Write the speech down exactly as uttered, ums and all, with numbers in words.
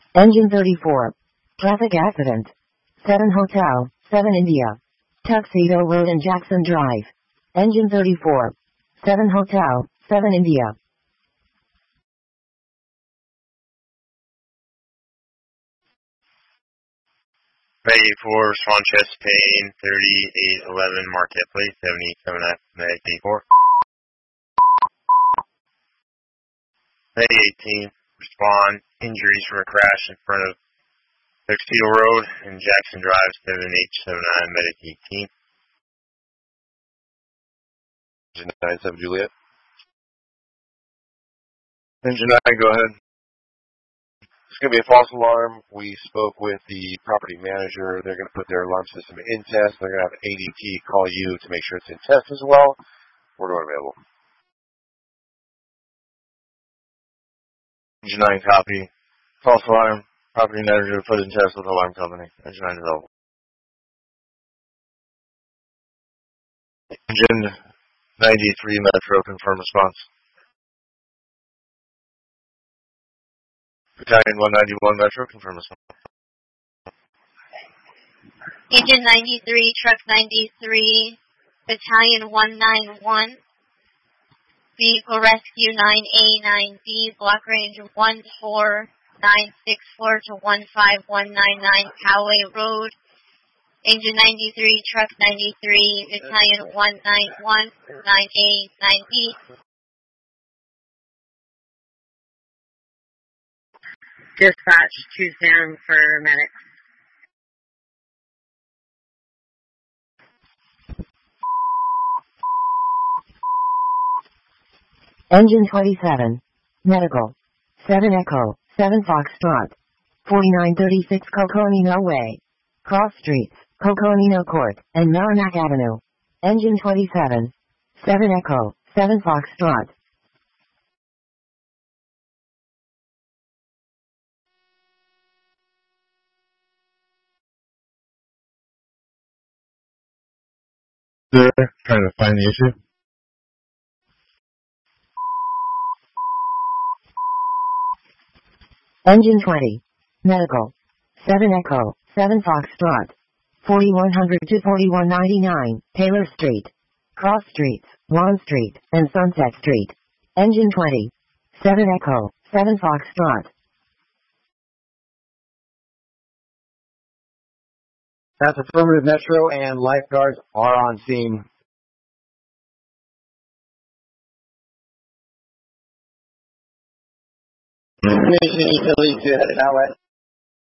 Engine thirty-four. Traffic accident. seven Hotel, seven India. Tuxedo Road and Jackson Drive. Engine thirty-four. seven Hotel, seven India. Bay four, Swan Chest Pain, thirty-eight eleven Marketplace, seventy-seven F, Medic eighty-four. Bay eighteen, respond, injuries from a crash in front of Tuxedo Road and Jackson Drive, seven H seven nine, Medic eighteen. Engine nine seven Juliet. Engine nine, go ahead. It's going to be a false alarm. We spoke with the property manager. They're going to put their alarm system in test. They're going to have A D T call you to make sure it's in test as well. We're not available. Engine nine, copy. False alarm. Property manager put in test with alarm company. Engine nine available. Engine ninety-three Metro, confirm response. Battalion one ninety-one Metro, confirm response. Engine ninety-three, Truck ninety-three, Battalion one ninety-one. Vehicle Rescue nine A nine B, block range one four nine six four to one five one nine nine, Poway Road. Engine ninety-three, Truck ninety-three, Battalion one ninety-one, nine A nine B. Dispatch to Sam for medics. Engine twenty-seven. Medical. seven Echo, seven Foxtrot. forty-nine thirty-six Coconino Way. Cross Streets, Coconino Court, and Merrimack Avenue. Engine twenty-seven. seven Echo, seven Foxtrot. Sir, trying to find the issue. Engine twenty. Medical. seven Echo, seven Foxtrot. forty-one hundred to forty-one ninety-nine, Taylor Street. Cross Streets, Lawn Street, and Sunset Street. Engine twenty. seven Echo, seven Foxtrot. That's affirmative, Metro, and lifeguards are on scene. Commission utilities to head an outlet.